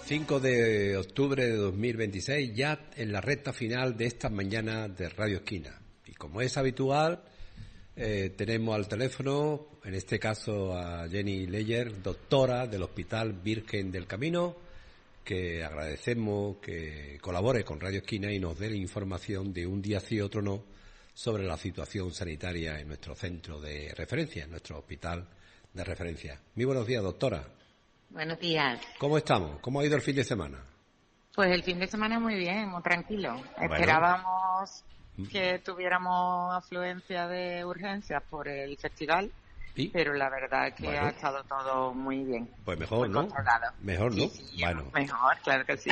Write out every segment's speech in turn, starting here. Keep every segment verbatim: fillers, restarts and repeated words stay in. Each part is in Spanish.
cinco de octubre de dos mil veintiséis, ya en la recta final de esta mañana de Radio Esquina. Y como es habitual, eh, tenemos al teléfono, en este caso a Jenny Leyer, doctora del Hospital Virgen del Camino, que agradecemos que colabore con Radio Esquina y nos dé la información de un día sí y otro no sobre la situación sanitaria en nuestro centro de referencia, en nuestro hospital de referencia. Muy buenos días, doctora. Buenos días. ¿Cómo estamos? ¿Cómo ha ido el fin de semana? Pues el fin de semana muy bien, muy tranquilo. Bueno. Esperábamos que tuviéramos afluencia de urgencias por el festival, ¿y? Pero la verdad es que bueno, ha estado todo muy bien. Pues mejor, muy ¿no? Controlado. Mejor, ¿no? Sí, sí, bueno. Mejor, claro que sí.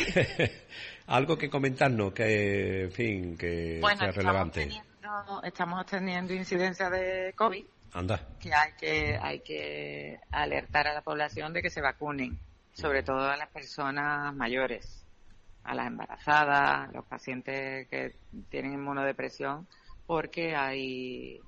Algo que comentarnos, que, en fin, que bueno, sea relevante. Teniendo, estamos teniendo incidencia de COVID. Anda. Que hay que hay que alertar a la población de que se vacunen, sobre todo a las personas mayores, a las embarazadas, los pacientes que tienen inmunodepresión, porque hay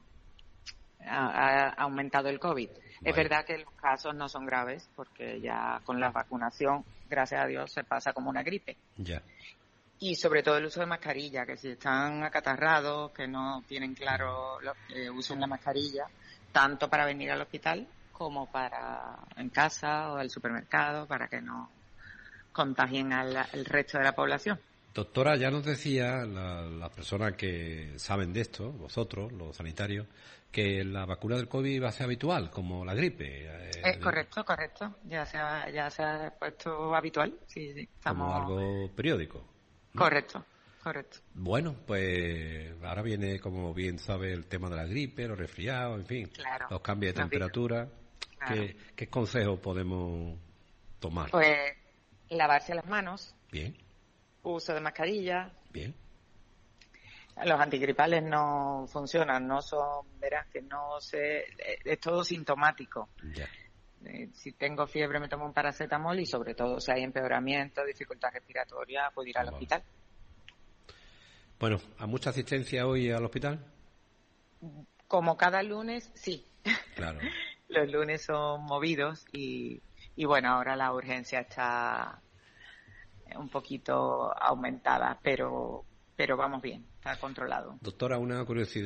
ha, ha aumentado el COVID. Vale. Es verdad que los casos no son graves, porque ya con la vacunación, gracias a Dios, se pasa como una gripe. Ya. Y sobre todo el uso de mascarilla, que si están acatarrados, que no tienen claro lo que usen la mascarilla, tanto para venir al hospital como para en casa o al supermercado, para que no contagien al, al resto de la población. Doctora, ya nos decía las la personas que saben de esto, vosotros, los sanitarios, que la vacuna del COVID va a ser habitual, como la gripe. Eh, es correcto, correcto. Ya se ha, ya se ha puesto habitual. Sí, sí. Estamos... Como algo periódico, ¿no? Correcto. Correcto. Bueno, pues ahora viene, como bien sabe, el tema de la gripe, los resfriados, en fin, claro, los cambios de temperatura. Claro. ¿Qué, ¿Qué consejos podemos tomar? Pues lavarse las manos. Bien. Uso de mascarilla. Bien. Los antigripales no funcionan, no son, verás que no se, es todo sintomático. Ya. Eh, si tengo fiebre me tomo un paracetamol y sobre todo si hay empeoramiento, dificultad respiratoria, puedo ir al Vamos. hospital. Bueno, ¿a mucha asistencia hoy al hospital? Como cada lunes, sí. Claro. Los lunes son movidos y, y bueno, ahora la urgencia está un poquito aumentada, pero, pero vamos bien, está controlado. Doctora, una curiosidad.